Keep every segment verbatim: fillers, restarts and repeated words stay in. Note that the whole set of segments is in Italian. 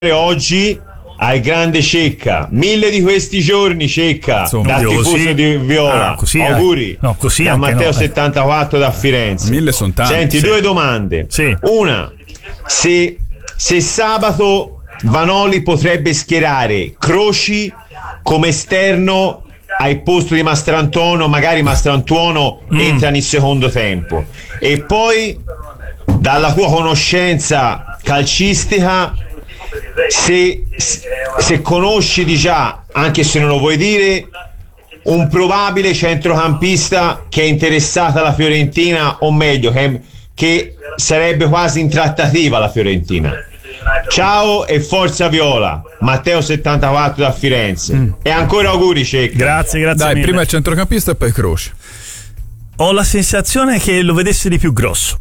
oggi al grande Cecca, mille di questi giorni Cecca, Insomma, da tifoso così, di Viola, ah, così, auguri, no, così da Matteo no, settantaquattro da Firenze. Mille sono tanti. Senti, sì. due domande. Sì. Una, se, se sabato Vanoli potrebbe schierare Croci come esterno al posto di Mastrantuono, magari Mastrantuono Mm. entra nel secondo tempo, e poi dalla tua conoscenza calcistica, se, se conosci di già, anche se non lo vuoi dire, un probabile centrocampista che è interessata alla Fiorentina, o meglio che, che sarebbe quasi in trattativa la Fiorentina. Ciao e forza Viola, Matteo settantaquattro da Firenze. Mm. E ancora auguri Cecca. Grazie, grazie Dai, mille. prima il centrocampista e poi Croce. Ho la sensazione che lo vedesse di più grosso.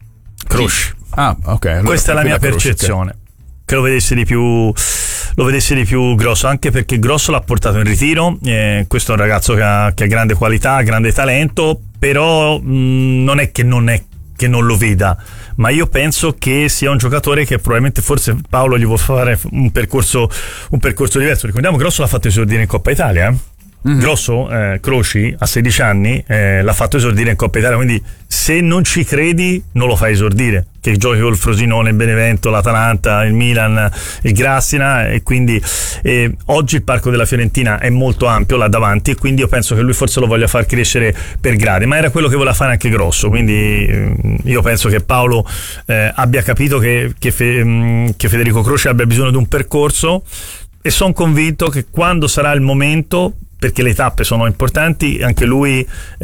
Croce. Ah, ok. Allora Questa è la mia Croce, percezione. Okay. Che lo vedesse di più lo vedesse di più grosso, anche perché Grosso l'ha portato in ritiro. Eh, questo è un ragazzo che ha, che ha grande qualità, grande talento, però mh, non è che non è che non lo veda, ma io penso che sia un giocatore che probabilmente forse Paolo gli vuole fare un percorso un percorso diverso. Ricordiamo, Grosso l'ha fatto esordire in Coppa Italia, eh? Mm-hmm. Grosso, eh, Croci a sedici anni eh, l'ha fatto esordire in Coppa Italia, quindi se non ci credi non lo fai esordire, che giochi col Frosinone, il Benevento, l'Atalanta, il Milan, il Grassina, e quindi eh, oggi il parco della Fiorentina è molto ampio là davanti, e quindi io penso che lui forse lo voglia far crescere per gradi, ma era quello che voleva fare anche Grosso, quindi eh, io penso che Paolo eh, abbia capito che, che, fe, che Federico Croce abbia bisogno di un percorso, e sono convinto che quando sarà il momento, perché le tappe sono importanti, anche lui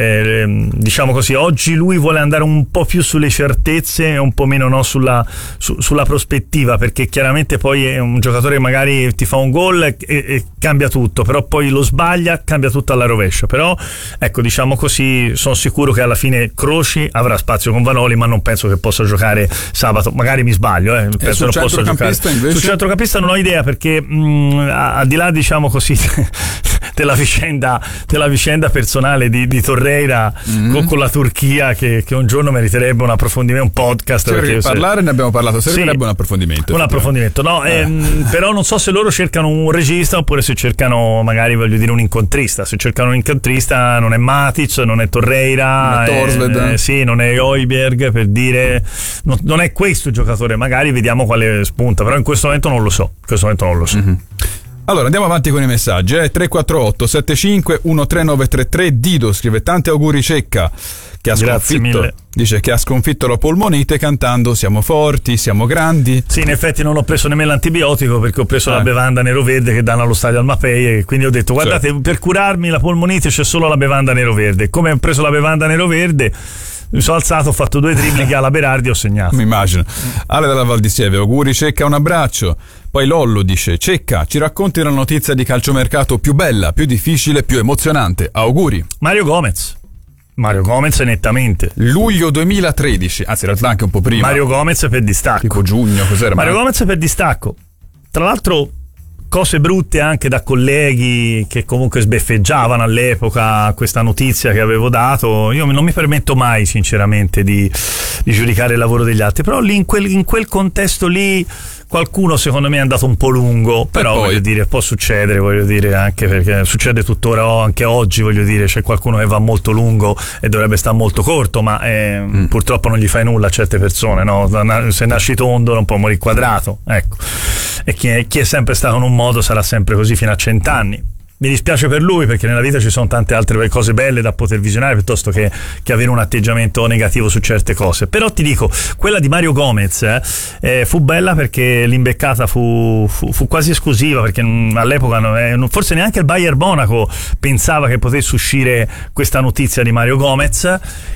eh, diciamo così, oggi lui vuole andare un po' più sulle certezze e un po' meno no, sulla, su, sulla prospettiva, perché chiaramente poi è un giocatore che magari ti fa un gol e, e cambia tutto, però poi lo sbaglia, cambia tutto alla rovescia. Però ecco, diciamo così, sono sicuro che alla fine Croci avrà spazio con Vanoli, ma non penso che possa giocare sabato, magari mi sbaglio, eh, penso che possa giocare. Sul centrocampista non ho idea, perché mh, al di là, diciamo così, della vicenda della vicenda personale di, di Torreira mm-hmm. con, con la Turchia, che, che un giorno meriterebbe un approfondimento, un podcast, cioè, perché parlare se... ne abbiamo parlato, servirebbe sì, un approfondimento un approfondimento no eh. ehm, però non so se loro cercano un regista oppure se cercano magari, voglio dire, un incontrista. Se cercano un incontrista non è Matic, non è Torreira, non è Torsved, eh, sì, non è Højbjerg, per dire, non, non è questo il giocatore, magari vediamo quale spunta, però in questo momento non lo so in questo momento non lo so mm-hmm. Allora andiamo avanti con i messaggi, eh? tre quattro otto sette cinque uno tre nove tre tre. Dido scrive: tanti auguri Cecca, che ha Grazie sconfitto mille. Dice che ha sconfitto la polmonite cantando "siamo forti, siamo grandi". Sì, in effetti non ho preso nemmeno l'antibiotico, perché ho preso eh. la bevanda nero verde che danno allo stadio al Mapei, e quindi ho detto guardate, cioè, per curarmi la polmonite c'è solo la bevanda nero verde. Come ho preso la bevanda nero verde, mi sono alzato, ho fatto due dribbling alla Berardi e ho segnato. Mi immagino. Ale dalla Val di Sieve: auguri Cecca, un abbraccio. Poi Lollo dice: Cecca, ci racconti la notizia di calciomercato più bella, più difficile, più emozionante. Auguri. Mario Gomez. Mario Gomez nettamente. Luglio duemilatredici, anzi in realtà anche un po' prima. Mario Gomez per distacco. Tipo giugno, cos'era? Mario Gomez per distacco. Tra l'altro cose brutte anche da colleghi che comunque sbeffeggiavano all'epoca questa notizia che avevo dato. Io non mi permetto mai sinceramente di, di giudicare il lavoro degli altri, però lì in quel, in quel contesto lì qualcuno secondo me è andato un po' lungo, però voglio dire, può succedere, voglio dire, anche perché succede tuttora, anche oggi, voglio dire, c'è qualcuno che va molto lungo e dovrebbe stare molto corto, ma eh, mm. purtroppo non gli fai nulla a certe persone, no? Se nasci tondo non può morire quadrato, ecco. E chi è, chi è sempre stato in un modo sarà sempre così fino a cent'anni. Mi dispiace per lui, perché nella vita ci sono tante altre cose belle da poter visionare piuttosto che, che avere un atteggiamento negativo su certe cose. Però ti dico, quella di Mario Gomez eh, eh, fu bella perché l'imbeccata fu, fu, fu quasi esclusiva, perché mh, all'epoca eh, forse neanche il Bayern Monaco pensava che potesse uscire questa notizia di Mario Gomez,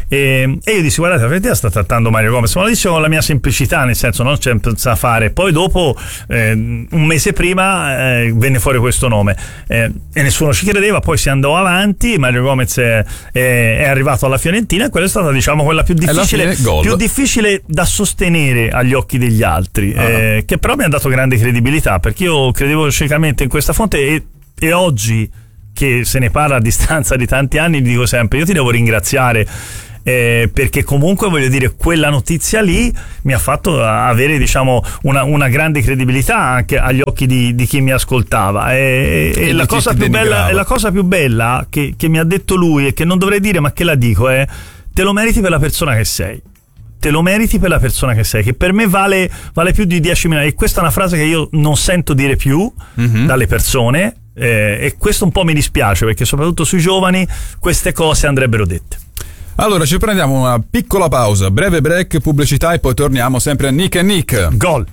e, e io dissi guardate, la Fiorentina sta trattando Mario Gomez, ma lo dissi con la mia semplicità, nel senso non c'è da fare. Poi dopo eh, un mese prima eh, venne fuori questo nome eh, e nessuno ci credeva, poi si andò avanti, Mario Gomez è, è, è arrivato alla Fiorentina, e quella è stata, diciamo, quella più difficile, fine, più difficile da sostenere agli occhi degli altri, ah. eh, che però mi ha dato grande credibilità, perché io credevo ciecamente in questa fonte, e, e oggi che se ne parla a distanza di tanti anni dico sempre, io ti devo ringraziare eh, perché comunque voglio dire quella notizia lì mi ha fatto avere diciamo una, una grande credibilità anche agli occhi di, di chi mi ascoltava e, e, e la cosa più bella, la cosa più bella che, che mi ha detto lui e che non dovrei dire ma che la dico è: te lo meriti per la persona che sei. Te lo meriti per la persona che sei, che per me vale, vale più di diecimila. E questa è una frase che io non sento dire più mm-hmm. dalle persone, eh, e questo un po' mi dispiace, perché soprattutto sui giovani queste cose andrebbero dette. Allora ci prendiamo una piccola pausa, breve break, pubblicità e poi torniamo sempre a Nick e Nick. Gol.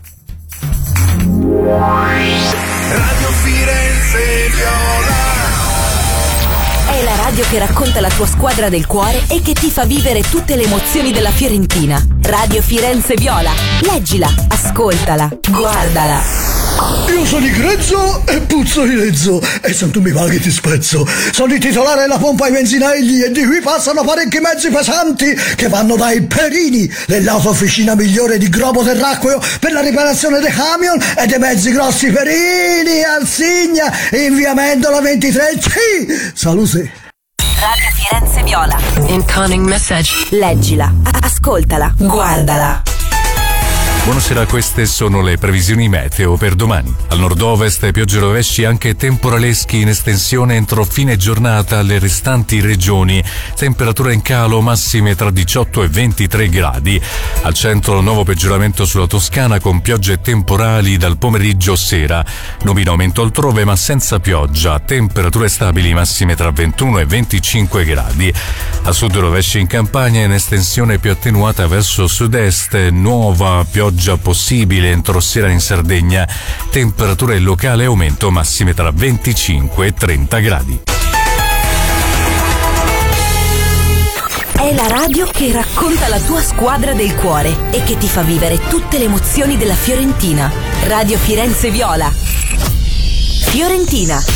Radio Firenze Viola. È la radio che racconta la tua squadra del cuore e che ti fa vivere tutte le emozioni della Fiorentina. Radio Firenze Viola. Leggila, ascoltala, guardala. Io sono il grezzo e puzzo di lezzo, e se tu mi paghi ti spezzo. Sono il titolare della pompa ai benzinelli e di qui passano parecchi mezzi pesanti che vanno dai Perini, dell'autofficina migliore di globo terracqueo per la riparazione dei camion e dei mezzi grossi Perini, Alsigna, in via Mendola ventitré C. Salute. Radio Firenze Viola. Incoming message. Leggila, ascoltala, guardala. Buonasera, queste sono le previsioni meteo per domani. Al nord-ovest piogge rovesci anche temporaleschi in estensione entro fine giornata alle restanti regioni. Temperatura in calo, massime tra diciotto e ventitré gradi. Al centro nuovo peggioramento sulla Toscana con piogge temporali dal pomeriggio sera. Nubi in aumento altrove ma senza pioggia. Temperature stabili, massime tra ventuno e venticinque gradi. A sud rovesci in Campania in estensione più attenuata verso sud-est. Nuova pioggia possibile entro sera in Sardegna. Temperatura in locale aumento, massime tra venticinque e trenta gradi. È la radio che racconta la tua squadra del cuore e che ti fa vivere tutte le emozioni della Fiorentina. Radio Firenze Viola. Fiorentina.